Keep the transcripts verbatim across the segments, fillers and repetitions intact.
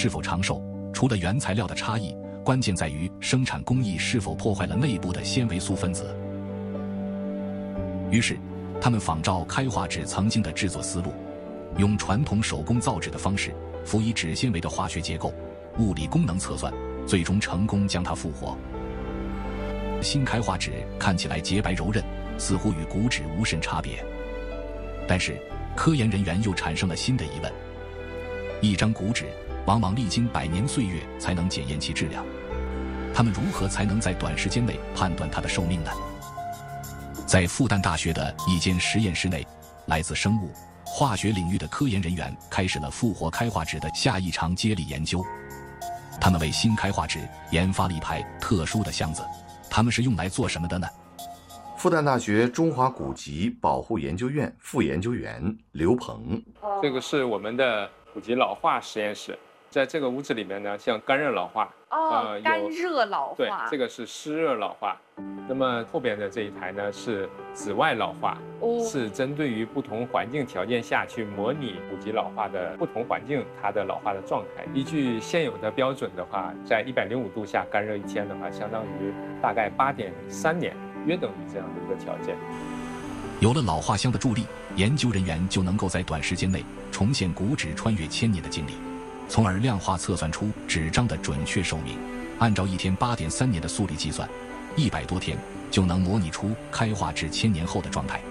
是否长寿，除了原材料的差异，关键在于生产工艺是否破坏了内部的纤维素分子。于是他们仿照开化纸曾经的制作思路，用传统手工造纸的方式，辅以纸纤维的化学结构、物理功能测算，最终成功将它复活。新开化纸看起来洁白柔韧，似乎与古纸无甚差别。但是科研人员又产生了新的疑问：一张古纸往往历经百年岁月才能检验其质量，他们如何才能在短时间内判断它的寿命呢？在复旦大学的一间实验室内，来自生物、化学领域的科研人员开始了复活开化纸的下一场接力研究。他们为新开化纸研发了一排特殊的箱子，它们是用来做什么的呢？ 复旦大学中华古籍保护研究院副研究员刘鹏， 这个是我们的古籍老化实验室。在这个屋子里面呢，像干热老化， 哦，呃、干热老化， 对，这个是湿热老化。那么后边的这一台呢是紫外老化，哦，是针对于不同环境条件下去模拟古籍老化的不同环境它的老化的状态。依据现有的标准的话，在一百零五度下干热一天的话，相当于大概八点三年，约等于这样的一个条件。 有了老化箱的助力，研究人员就能够在短时间内重现古纸穿越千年的经历，从而量化测算出纸张的准确寿命。按照一天八点三年的速率计算，一百多天就能模拟出开化至千年后的状态。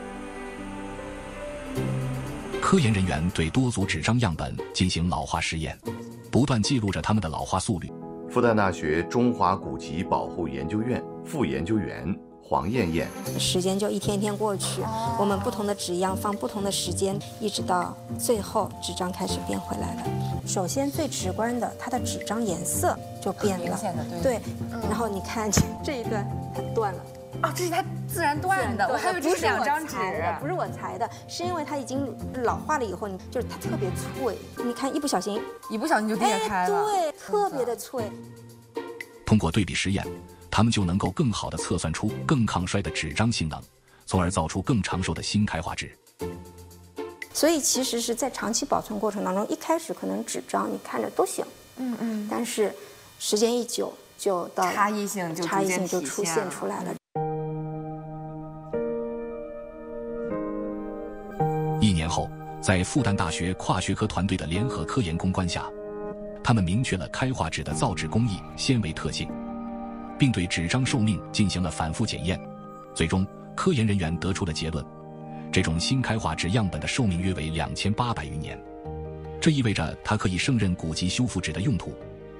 科研人员对多组纸张样本进行老化实验，不断记录着它们的老化速率。 复旦大学中华古籍保护研究院副研究员黄艳艳， 时间就一天天过去，我们不同的纸样放不同的时间，一直到最后纸张开始变回来了。首先最直观的，它的纸张颜色就变了， 对， 对、嗯，然后你看这一段它断了。 哦，这是它自然断的，我还以为这是两张纸， 不是我裁的，是因为它已经老化了以后，就是它特别脆，你看一不小心， 一不小心就裂开了， 对，特别的脆。 通过对比实验，他们就能够更好地测算出更抗衰的纸张性能，从而造出更长寿的新开化纸。 所以其实是在长期保存过程当中，一开始可能纸张你看着都行，嗯嗯，但是时间一久就到差异性就差异性就出现出来了。 一年后，在复旦大学跨学科团队的联合科研攻关下，他们明确了开化纸的造纸工艺、纤维特性，并对纸张寿命进行了反复检验。最终，科研人员得出了结论：这种新开化纸样本的寿命约为两千八百余年，这意味着它可以胜任古籍修复纸的用途。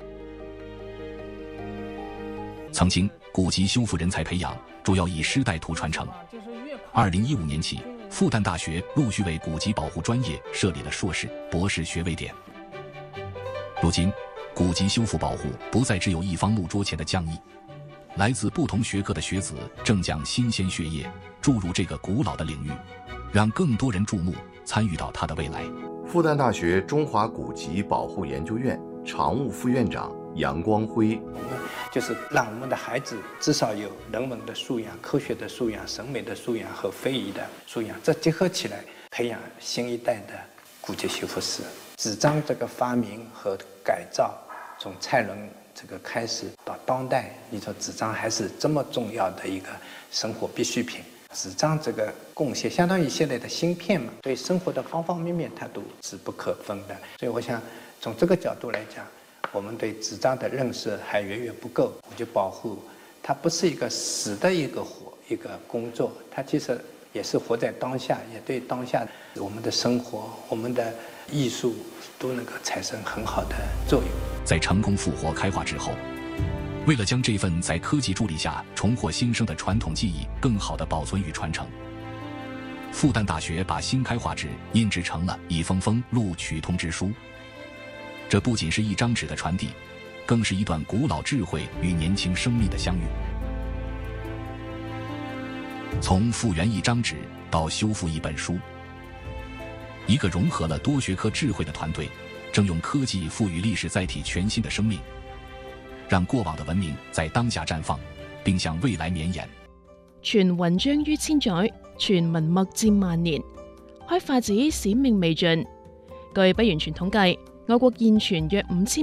曾经，古籍修复人才培养主要以师带徒传承。二零一五年起，复旦大学陆续为古籍保护专业设立了硕士、博士学位点。如今，古籍修复保护不再只有一方木桌前的匠艺，来自不同学科的学子正将新鲜血液注入这个古老的领域，让更多人注目，参与到它的未来。 复旦大学中华古籍保护研究院常务副院长杨光辉， 就是让我们的孩子至少有人文的素养、科学的素养、审美的素养和非遗的素养，这结合起来，培养新一代的古籍修复师。纸张这个发明和改造，从蔡伦这个开始到当代，你说纸张还是这么重要的一个生活必需品。纸张这个贡献相当于现在的芯片嘛，对生活的方方面面它都是不可分的。所以我想从这个角度来讲，我们对纸张的认识还远远不够。我就保护它不是一个死的一个活一个工作，它其实也是活在当下，也对当下我们的生活、我们的艺术都能够产生很好的作用。 在成功复活开化之后，为了将这份在科技助力下重获新生的传统技艺更好地保存与传承，复旦大学把新开化纸印制成了一封封录取通知书。这不仅是一张纸的传递，更是一段古老智慧与年轻生命的相遇。从复原一张纸到修复一本书，一个融合了多学科智慧的团队，正用科技赋予历史载体全新的生命，讓過往的文明在當下綻放，並向未來綿延。 傳雲章於千載，傳文墨佔萬年。開化紙使命未盡。據不完全統計，我國現存約五千